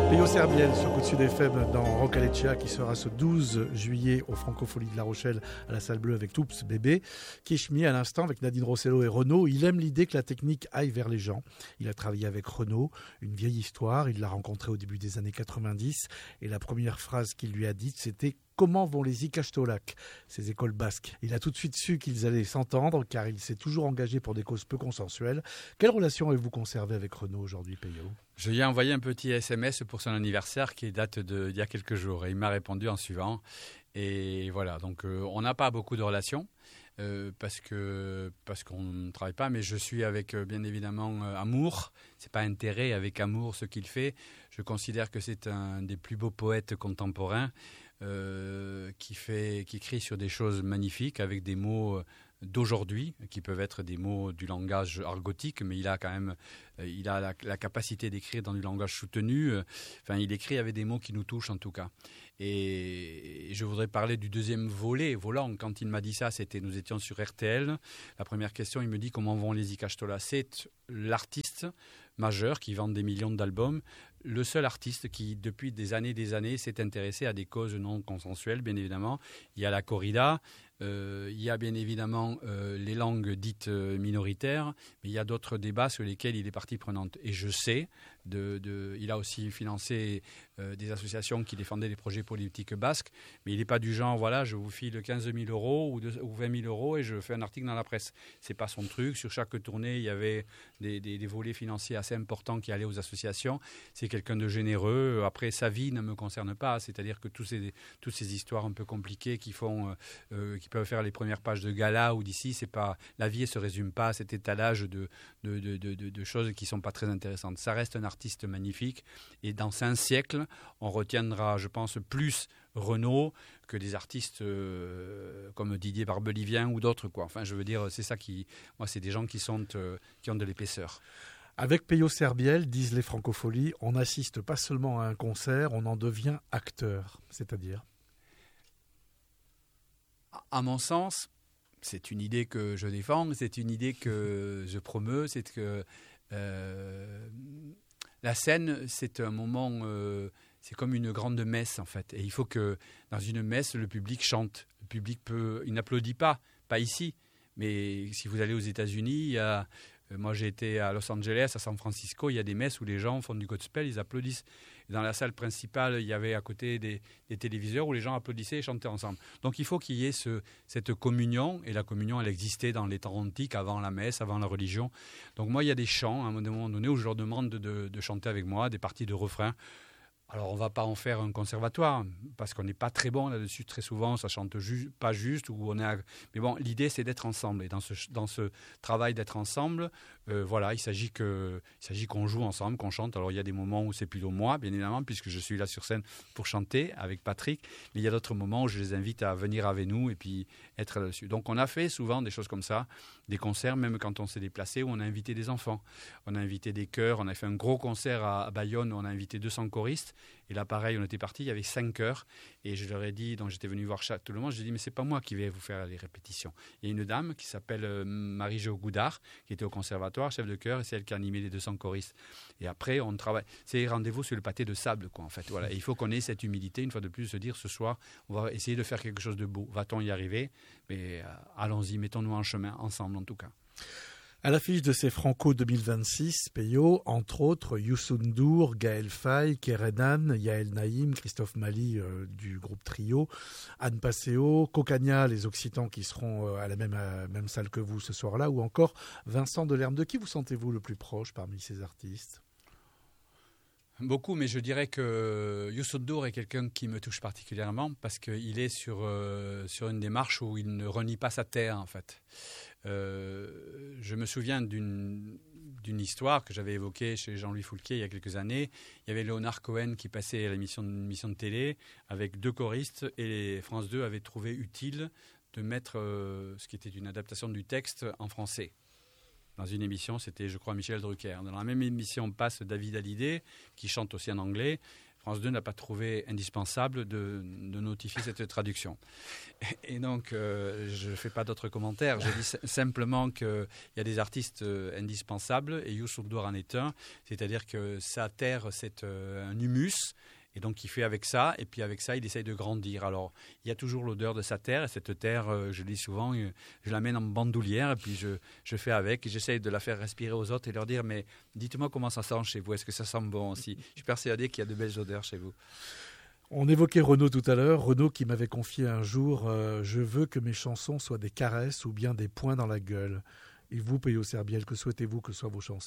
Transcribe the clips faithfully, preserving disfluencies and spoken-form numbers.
Peyo Serbiel sur Coup de Sud F M dans Rock Aleccia qui sera ce douze juillet au Francophonie de La Rochelle à la Salle Bleue avec Toups Bébé. Kishmi à l'instant avec Nadine Rossello et Renaud. Il aime l'idée que la technique aille vers les gens. Il a travaillé avec Renaud, une vieille histoire. Il l'a rencontré au début des années quatre-vingt-dix et la première phrase qu'il lui a dite c'était « Comment vont les Ikastolak ?» ces écoles basques. Il a tout de suite su qu'ils allaient s'entendre car il s'est toujours engagé pour des causes peu consensuelles. Quelle relation avez-vous conservé avec Renaud aujourd'hui, Peyo ? Je lui ai envoyé un petit S M S pour son anniversaire qui date d'il y a quelques jours et il m'a répondu en suivant. Et voilà, donc euh, on n'a pas beaucoup de relations euh, parce que parce qu'on ne travaille pas, mais je suis avec euh, bien évidemment euh, amour. C'est pas intérêt, avec amour ce qu'il fait. Je considère que c'est un des plus beaux poètes contemporains euh, qui fait, qui écrit sur des choses magnifiques avec des mots d'aujourd'hui, qui peuvent être des mots du langage argotique, mais il a quand même il a la, la capacité d'écrire dans du langage soutenu. Enfin, il écrit avec des mots qui nous touchent en tout cas. Et je voudrais parler du deuxième volet, volant. Quand il m'a dit ça, c'était nous étions sur R T L. La première question, il me dit comment vont les Ikastolak. C'est l'artiste majeur qui vend des millions d'albums, le seul artiste qui, depuis des années et des années, s'est intéressé à des causes non consensuelles, bien évidemment. Il y a la corrida, euh, il y a bien évidemment euh, les langues dites euh, minoritaires, mais il y a d'autres débats sur lesquels il est partie prenante. Et je sais, de, de, il a aussi financé euh, des associations qui défendaient les projets politiques basques, mais il n'est pas du genre, voilà, je vous file quinze mille euros ou, de, ou vingt mille euros et je fais un article dans la presse. Ce n'est pas son truc. Sur chaque tournée, il y avait des, des, des volets financiers assez importants qui allaient aux associations. C'est quelqu'un de généreux. Après, sa vie ne me concerne pas. C'est-à-dire que tous ces, toutes ces histoires un peu compliquées qui, font, euh, qui peuvent faire les premières pages de gala ou d'ici, c'est pas, la vie ne se résume pas à cet étalage de, de, de, de, de, de choses qui ne sont pas très intéressantes. Ça reste un artiste magnifique. Et dans cinq siècles, on retiendra, je pense, plus Renaud que des artistes euh, comme Didier Barbelivien ou d'autres, quoi. Enfin, je veux dire, c'est ça qui... Moi, c'est des gens qui, sont, euh, qui ont de l'épaisseur. Avec Peyo Serbiel, disent les francopholies, on n'assiste pas seulement à un concert, on en devient acteur. C'est-à-dire ? À mon sens, c'est une idée que je défends, c'est une idée que je promeus, c'est que euh, la scène, c'est un moment... Euh, c'est comme une grande messe, en fait. Et il faut que, dans une messe, le public chante. Le public peut... Il n'applaudit pas, pas ici. Mais si vous allez aux États-Unis, il y a... Moi, j'ai été à Los Angeles, à San Francisco. Il y a des messes où les gens font du gospel, ils applaudissent. Et dans la salle principale, il y avait à côté des, des téléviseurs où les gens applaudissaient et chantaient ensemble. Donc, il faut qu'il y ait ce, cette communion. Et la communion, elle existait dans les temps antiques, avant la messe, avant la religion. Donc, moi, il y a des chants, à un moment donné, où je leur demande de, de, de chanter avec moi, des parties de refrains. Alors, on ne va pas en faire un conservatoire, parce qu'on n'est pas très bon là-dessus. Très souvent, ça chante ju- pas juste. Ou on est à... Mais bon, l'idée, c'est d'être ensemble. Et dans ce, dans ce travail d'être ensemble, euh, voilà, il s'agit, que, il s'agit qu'on joue ensemble, qu'on chante. Alors, il y a des moments où c'est plutôt moi, bien évidemment, puisque je suis là sur scène pour chanter avec Patrick. Mais il y a d'autres moments où je les invite à venir avec nous et puis être là-dessus. Donc, on a fait souvent des choses comme ça, des concerts, même quand on s'est déplacé, où on a invité des enfants. On a invité des chœurs. On a fait un gros concert à Bayonne où on a invité deux cents choristes. Et là, pareil, on était partis, il y avait cinq chœurs. Et je leur ai dit, donc j'étais venu voir tout le monde, je lui ai dit, mais c'est pas moi qui vais vous faire les répétitions. Il y a une dame qui s'appelle euh, Marie-Jo Goudard, qui était au conservatoire, chef de chœur, et c'est elle qui a animé les deux cents choristes. Et après, on travaille. C'est rendez-vous sur le pâté de sable, quoi, en fait. Voilà. Et il faut qu'on ait cette humilité, une fois de plus, se dire, ce soir, on va essayer de faire quelque chose de beau. Va-t-on y arriver ? Mais euh, allons-y, mettons-nous en chemin, ensemble, en tout cas. À l'affiche de ces Franco deux mille vingt-six, Peyo, entre autres, Youssou N'Dour, Gaël Faye, Kerenan, Yael Naïm, Christophe Mali euh, du groupe Trio, Anne Passeo, Cocagna, les Occitans qui seront euh, à la même, à, même salle que vous ce soir-là, ou encore Vincent Delerme. De qui vous sentez-vous le plus proche parmi ces artistes ? Beaucoup, mais je dirais que Youssou N'Dour est quelqu'un qui me touche particulièrement parce qu'il est sur, euh, sur une démarche où il ne renie pas sa terre, en fait. Euh, je me souviens d'une, d'une histoire que j'avais évoquée chez Jean-Louis Foulquier il y a quelques années. Il y avait Léonard Cohen qui passait à l'émission, une émission de télé avec deux choristes et France deux avait trouvé utile de mettre euh, ce qui était une adaptation du texte en français. Dans une émission, c'était, je crois, Michel Drucker. Dans la même émission, on passe David Hallyday, qui chante aussi en anglais. France deux n'a pas trouvé indispensable de, de notifier cette traduction. Et, et donc, euh, je ne fais pas d'autres commentaires. Je dis simplement qu'il y a des artistes euh, indispensables, et Youssou N'Dour en est un. C'est-à-dire que sa terre, c'est euh, un humus. Et donc, il fait avec ça, et puis avec ça, il essaye de grandir. Alors, il y a toujours l'odeur de sa terre, et cette terre, euh, je le dis souvent, euh, je l'amène en bandoulière, et puis je, je fais avec, et j'essaye de la faire respirer aux autres et leur dire, mais dites-moi comment ça sent chez vous, est-ce que ça sent bon aussi? Je suis persuadé qu'il y a de belles odeurs chez vous. On évoquait Renaud tout à l'heure, Renaud qui m'avait confié un jour euh, « Je veux que mes chansons soient des caresses ou bien des poings dans la gueule ». Et vous, Peyo Serbiel, que souhaitez-vous que soient vos chansons ?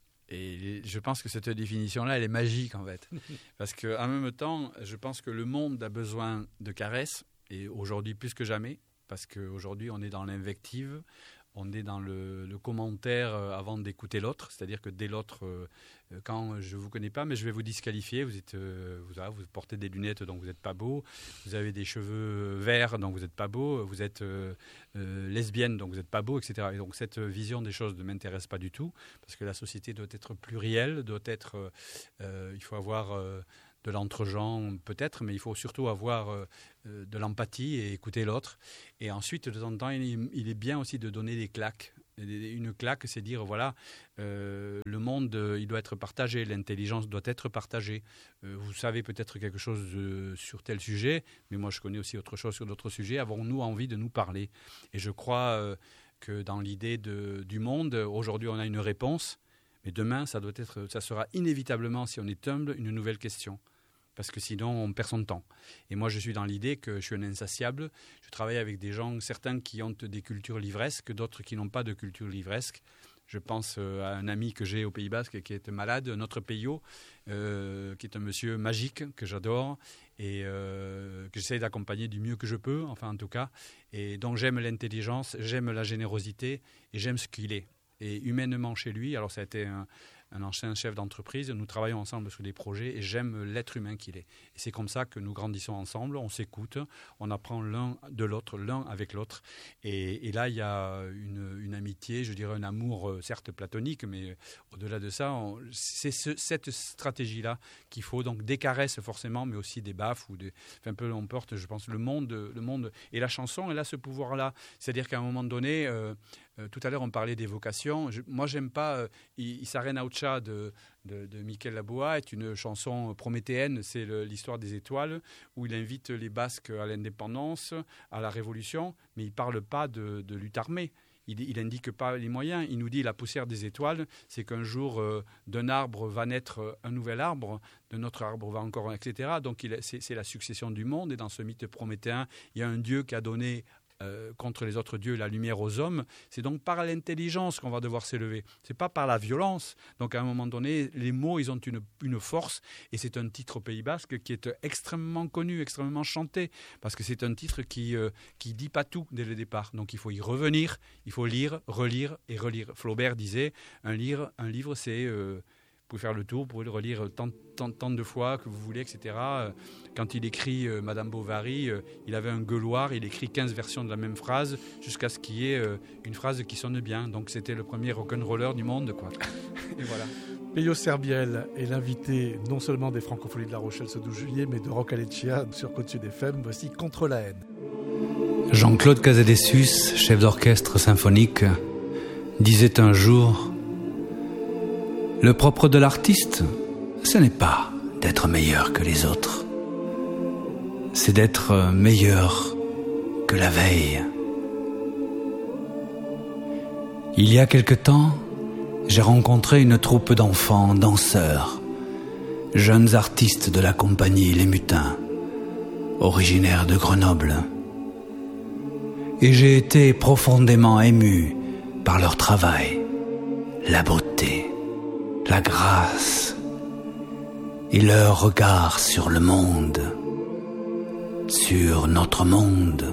Et je pense que cette définition-là, elle est magique en fait. Parce qu'en même temps, je pense que le monde a besoin de caresses, et aujourd'hui plus que jamais, parce qu'aujourd'hui on est dans l'invective, on est dans le, le commentaire avant d'écouter l'autre, c'est-à-dire que dès l'autre, euh, quand je ne vous connais pas, mais je vais vous disqualifier, vous, êtes, euh, vous, vous portez des lunettes donc vous n'êtes pas beau, vous avez des cheveux verts donc vous n'êtes pas beau, vous êtes euh, euh, lesbienne donc vous n'êtes pas beau, et cetera. Et donc cette vision des choses ne m'intéresse pas du tout, parce que la société doit être plurielle, doit être, euh, il faut avoir... Euh, de l'entre-genre peut-être, mais il faut surtout avoir euh, de l'empathie et écouter l'autre. Et ensuite, de temps en temps, il, il est bien aussi de donner des claques. Une claque, c'est dire, voilà, euh, le monde, euh, il doit être partagé, l'intelligence doit être partagée. Euh, vous savez peut-être quelque chose euh, sur tel sujet, mais moi je connais aussi autre chose sur d'autres sujets. Avons-nous envie de nous parler? Et je crois euh, que dans l'idée de, du monde, aujourd'hui on a une réponse, mais demain, ça, doit être, ça sera inévitablement, si on est humble, une nouvelle question. Parce que sinon, on perd son temps. Et moi, je suis dans l'idée que je suis un insatiable. Je travaille avec des gens, certains qui ont des cultures livresques, d'autres qui n'ont pas de culture livresque. Je pense à un ami que j'ai au Pays Basque qui est malade, notre Peyo, euh, qui est un monsieur magique que j'adore et euh, que j'essaie d'accompagner du mieux que je peux, enfin en tout cas. Et donc j'aime l'intelligence, j'aime la générosité et j'aime ce qu'il est. Et humainement chez lui, alors ça a été un, un ancien chef d'entreprise, nous travaillons ensemble sur des projets et j'aime l'être humain qu'il est. Et c'est comme ça que nous grandissons ensemble, on s'écoute, on apprend l'un de l'autre, l'un avec l'autre. Et, et là, il y a une, une amitié, je dirais un amour certes platonique, mais au-delà de ça, on, c'est ce, cette stratégie-là qu'il faut. Donc des caresses forcément, mais aussi des baffes, ou des, enfin, un peu on porte, je pense, le monde, le monde. Et la chanson, elle a ce pouvoir-là. C'est-à-dire qu'à un moment donné... Euh, Euh, tout à l'heure, on parlait des vocations. Je, moi, j'aime pas euh, Isarena Ucha de, de, de Mikel Laboa est une chanson prométhéenne. C'est le, l'histoire des étoiles où il invite les Basques à l'indépendance, à la révolution, mais il parle pas de, de lutte armée. Il, il indique pas les moyens. Il nous dit la poussière des étoiles, c'est qu'un jour euh, d'un arbre va naître un nouvel arbre, d'un autre arbre va encore, et cetera. Donc il, c'est, c'est la succession du monde. Et dans ce mythe prométhéen, il y a un Dieu qui a donné Euh, contre les autres dieux, la lumière aux hommes. C'est donc par l'intelligence qu'on va devoir s'élever. C'est pas par la violence. Donc à un moment donné, les mots, ils ont une, une force. Et c'est un titre au Pays Basque qui est extrêmement connu, extrêmement chanté, parce que c'est un titre qui euh, qui dit pas tout dès le départ. Donc il faut y revenir, il faut lire, relire et relire. Flaubert disait, un livre, un livre, c'est euh, vous pouvez faire le tour, vous pouvez le relire tant, tant, tant de fois que vous voulez, et cetera. Quand il écrit euh, Madame Bovary, euh, il avait un gueuloir, il écrit quinze versions de la même phrase jusqu'à ce qu'il y ait euh, une phrase qui sonne bien. Donc c'était le premier rock'n'roller du monde, quoi. Et voilà. Peyo Serbiel est l'invité non seulement des Francopholies de La Rochelle ce douze juillet, mais de Rock Aleccia sur Côte-Sud F M. Voici Contre la haine. Jean-Claude Casadessus, chef d'orchestre symphonique, disait un jour: le propre de l'artiste, ce n'est pas d'être meilleur que les autres, c'est d'être meilleur que la veille. Il y a quelque temps, j'ai rencontré une troupe d'enfants danseurs, jeunes artistes de la compagnie Les Mutins, originaires de Grenoble. Et j'ai été profondément ému par leur travail, la beauté, la grâce et leur regard sur le monde, sur notre monde.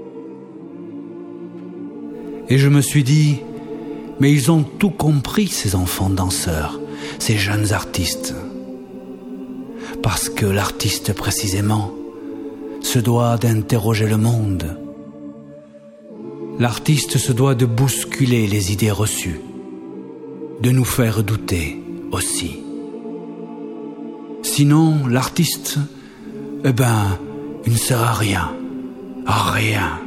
Et je me suis dit, mais ils ont tout compris, ces enfants danseurs, ces jeunes artistes. Parce que l'artiste, précisément, se doit d'interroger le monde. L'artiste se doit de bousculer les idées reçues, de nous faire douter aussi. sinon, l'artiste, eh ben, il ne sert à rien. À rien.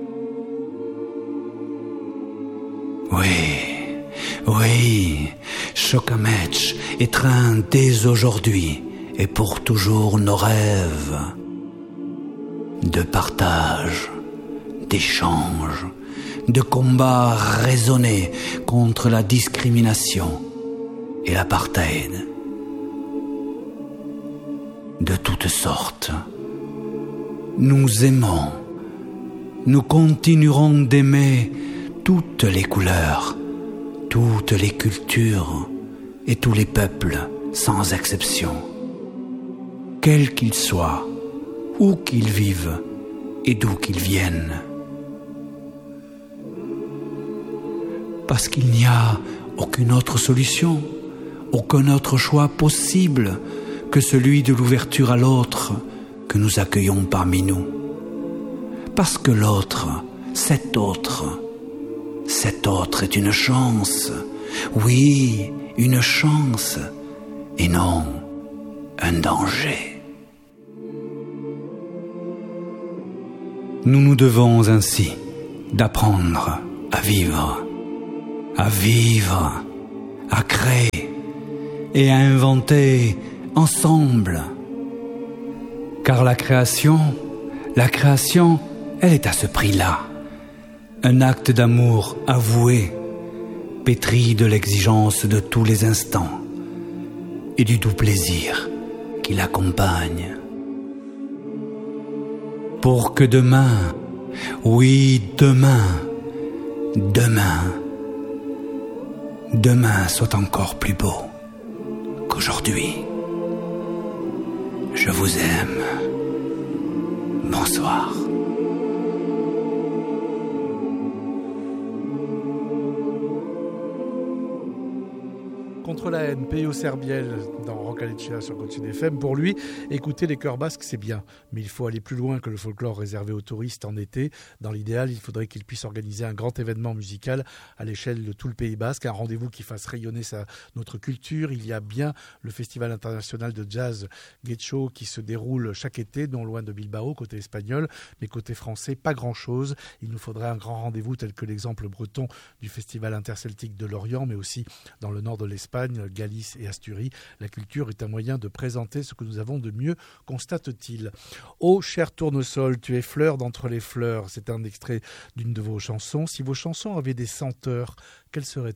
Oui, oui, Chocametch étreint dès aujourd'hui et pour toujours nos rêves de partage, d'échange, de combat raisonné contre la discrimination et l'apartheid. De toutes sortes, nous aimons, nous continuerons d'aimer toutes les couleurs, toutes les cultures et tous les peuples sans exception, quels qu'ils soient, où qu'ils vivent et d'où qu'ils viennent. Parce qu'il n'y a aucune autre solution, aucun autre choix possible que celui de l'ouverture à l'autre que nous accueillons parmi nous. Parce que l'autre, cet autre, cet autre est une chance, oui, une chance, et non un danger. Nous nous devons ainsi d'apprendre à vivre, à vivre, à créer et à inventer ensemble. Car la création, la création, elle est à ce prix-là. Un acte d'amour avoué, pétri de l'exigence de tous les instants et du doux plaisir qui l'accompagne. Pour que demain, oui, demain, demain, demain soit encore plus beau qu'aujourd'hui. Je vous aime. Bonsoir. Contre la haine, Peyo Serbiel dans Rock Alecea sur Continue F M. Pour lui, écouter les chœurs basques, c'est bien, mais il faut aller plus loin que le folklore réservé aux touristes en été. Dans l'idéal, il faudrait qu'il puisse organiser un grand événement musical à l'échelle de tout le Pays basque, un rendez-vous qui fasse rayonner sa, notre culture. Il y a bien le Festival international de jazz Getxo qui se déroule chaque été, non loin de Bilbao, côté espagnol, mais côté français, pas grand-chose. Il nous faudrait un grand rendez-vous tel que l'exemple breton du Festival interceltique de Lorient, mais aussi dans le nord de l'Espagne, Galice et Asturie. La culture est un moyen de présenter ce que nous avons de mieux, constate-t-il. Ô cher tournesol, tu es fleur d'entre les fleurs. C'est un extrait d'une de vos chansons. Si vos chansons avaient des senteurs, quelles seraient-elles ?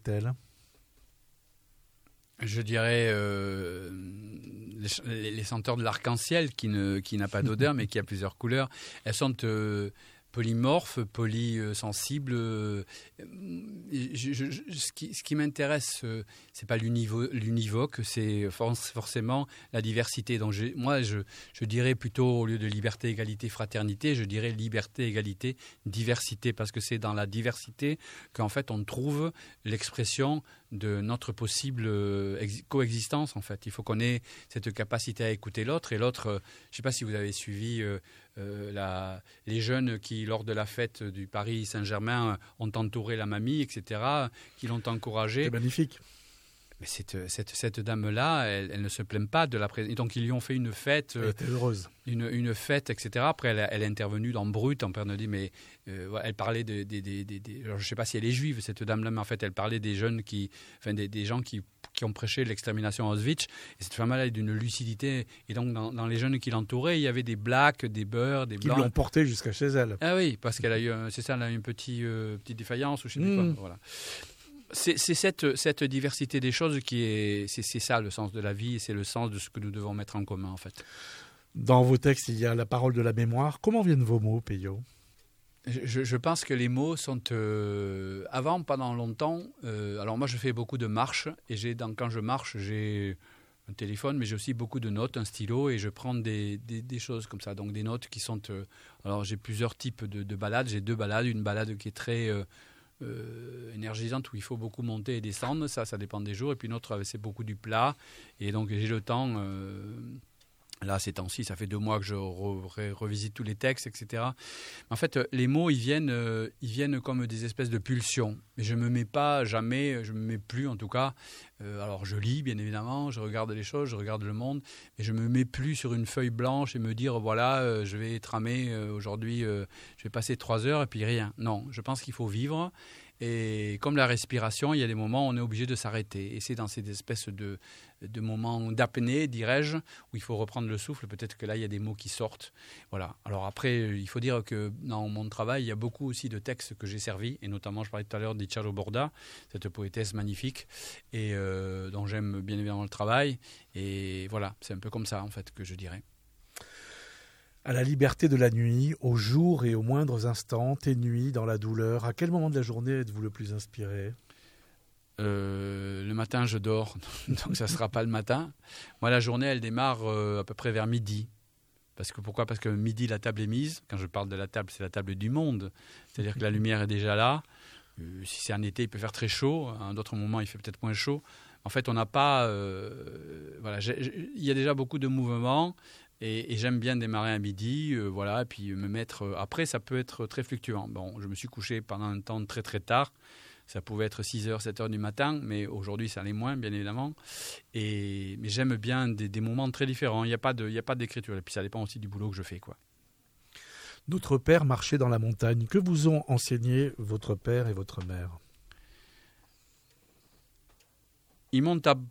Je dirais euh, les, les senteurs de l'arc-en-ciel qui, ne, qui n'a pas d'odeur mais qui a plusieurs couleurs. Elles sont euh, polymorphes, polysensibles. Euh, je, je, je, ce, qui, ce qui m'intéresse, euh, c'est pas l'univo, l'univoque, c'est forcément la diversité. Donc je, moi, je, je dirais plutôt, au lieu de liberté, égalité, fraternité, je dirais liberté, égalité, diversité, parce que c'est dans la diversité qu'en fait on trouve l'expression de notre possible ex- coexistence, en fait. Il faut qu'on ait cette capacité à écouter l'autre. Et l'autre, euh, je ne sais pas si vous avez suivi euh, euh, la, les jeunes qui, lors de la fête du Paris Saint-Germain, ont entouré la mamie, et cetera, qui l'ont encouragée. C'est magnifique. Mais cette, cette, cette dame-là, elle, elle ne se plaint pas de la présence. Donc, ils lui ont fait une fête. Elle était heureuse. Une, une fête, et cetera. Après, elle, elle est intervenue dans Brut, en période, mais euh, elle parlait de, de, de, de, de alors, je ne sais pas si elle est juive, cette dame-là, mais en fait, elle parlait des jeunes qui, enfin, des, des gens qui, qui ont prêché l'extermination à Auschwitz. Et cette femme-là est d'une lucidité. Et donc, dans, dans les jeunes qui l'entouraient, il y avait des blacks, des beurs, des blancs. Qui l'ont portée jusqu'à chez elle. Ah oui, parce qu'elle a eu, un, c'est ça, elle a eu une petite, euh, petite défaillance ou je ne sais plus mmh. quoi. Voilà. C'est, c'est cette, cette diversité des choses qui est, c'est, c'est ça le sens de la vie, et c'est le sens de ce que nous devons mettre en commun en fait. Dans vos textes, il y a la parole de la mémoire. Comment viennent vos mots, Peyo ? je, je pense que les mots sont... Euh, avant, pendant longtemps, euh, alors moi je fais beaucoup de marches, et j'ai, dans, quand je marche, j'ai un téléphone, mais j'ai aussi beaucoup de notes, un stylo, et je prends des, des, des choses comme ça, donc des notes qui sont... Euh, alors j'ai plusieurs types de, de balades, j'ai deux balades, une balade qui est très... Euh, Euh, énergisante où il faut beaucoup monter et descendre, ça, ça dépend des jours, et puis une autre, c'est beaucoup du plat, et donc j'ai le temps euh, Là, ces temps-ci, ça fait deux mois que je re- revisite tous les textes, et cetera. En fait, les mots, ils viennent, euh, ils viennent comme des espèces de pulsions. Mais je ne me mets pas jamais, je ne me mets plus en tout cas. Euh, alors, je lis, bien évidemment, je regarde les choses, je regarde le monde, mais je ne me mets plus sur une feuille blanche et me dire, voilà, euh, je vais tramer euh, aujourd'hui, euh, je vais passer trois heures et puis rien. Non, je pense qu'il faut vivre. Et comme la respiration, il y a des moments où on est obligé de s'arrêter. Et c'est dans ces espèces de, de moments d'apnée, dirais-je, où il faut reprendre le souffle. Peut-être que là, il y a des mots qui sortent. Voilà. Alors après, il faut dire que dans mon travail, il y a beaucoup aussi de textes que j'ai servis. Et notamment, je parlais tout à l'heure d'Icaro Borda, cette poétesse magnifique, et euh, dont j'aime bien évidemment le travail. Et voilà, c'est un peu comme ça, en fait, que je dirais. À la liberté de la nuit, au jour et aux moindres instants, tes nuits dans la douleur, à quel moment de la journée êtes-vous le plus inspiré ? euh, Le matin, je dors, donc ça ne sera pas le matin. Moi, la journée, elle démarre euh, à peu près vers midi. Parce que, pourquoi ? Parce que midi, la table est mise. Quand je parle de la table, c'est la table du monde. C'est-à-dire que la lumière est déjà là. Euh, si c'est un été, il peut faire très chaud. À un autre moment, il fait peut-être moins chaud. En fait, on n'a pas... Euh, voilà, il y a déjà beaucoup de mouvements. Et, et j'aime bien démarrer à midi, euh, voilà, et puis me mettre... Euh, après, ça peut être très fluctuant. Bon, je me suis couché pendant un temps très très tard. Ça pouvait être six heures, sept heures du matin, mais aujourd'hui, ça l'est moins, bien évidemment. Et, mais j'aime bien des, des moments très différents. Il n'y a pas de, il n'y a pas d'écriture. Et puis, ça dépend aussi du boulot que je fais, quoi. Notre père marchait dans la montagne. Que vous ont enseigné votre père et votre mère ? Ils m'ont